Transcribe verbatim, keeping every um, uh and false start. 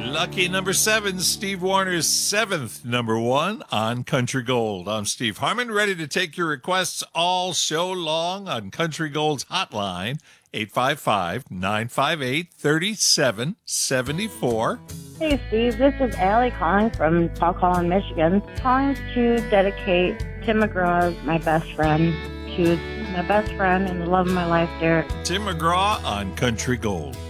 Lucky number seven, Steve Warner's seventh number one on Country Gold. I'm Steve Harmon, ready to take your requests all show long on Country Gold's hotline, eight five five, nine five eight, three seven seven four. Hey, Steve. This is Allie calling from Paul Collin, Michigan. Calling to dedicate Tim McGraw, my best friend, to my best friend and the love of my life, Derek. Tim McGraw on Country Gold.